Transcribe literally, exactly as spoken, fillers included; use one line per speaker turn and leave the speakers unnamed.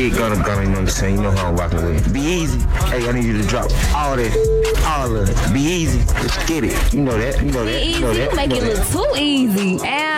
big gunner gunner, you know what I'm saying? You know how I'm rocking with. Be easy. Hey, I need you to drop all that, all of it. Be easy. Let's get it. You know that. You know that.
Be
You know
easy.
that.
You make
you know
it
that.
look too easy. Ow.